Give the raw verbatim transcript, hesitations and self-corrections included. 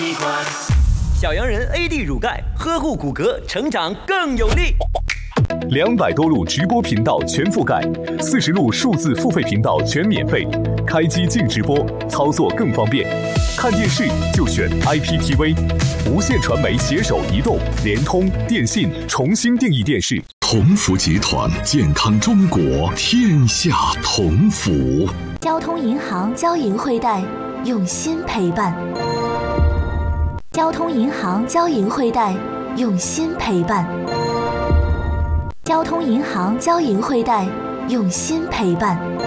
习惯。 小洋人 A D 乳钙，呵护骨骼，成长更有力。 两百多路直播频道全覆盖，四十路数字付费频道全免费，开机净直播，操作更方便。看电视就选 I P T V， 无线传媒携手移动、联通、电信重新定义电视。 同福集团，健康中国，天下同福。 交通银行交银汇贷，用心陪伴。交通银行交银汇贷，用心陪伴。交通银行交银汇贷，用心陪伴。